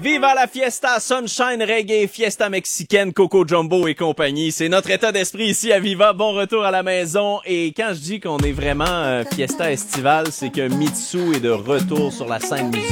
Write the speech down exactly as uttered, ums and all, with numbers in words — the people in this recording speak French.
Viva la fiesta, sunshine, reggae, fiesta mexicaine, Coco Jumbo et compagnie. C'est notre état d'esprit ici à Viva. Bon retour à la maison. Et quand je dis qu'on est vraiment euh, fiesta estivale, c'est que Mitsou est de retour sur la scène musicale.